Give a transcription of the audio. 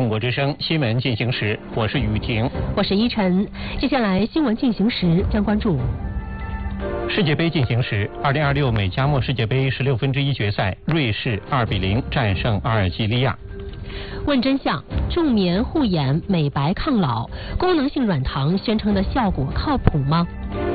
中国之声新闻进行时，我是雨婷， 我是依晨。接下来新闻进行时将关注世界杯进行时，2026美加墨世界杯16分之一决赛，瑞士2-0战胜阿尔及利亚。 问真相：助眠、护眼、美白、抗老，功能性软糖宣称的效果靠谱吗？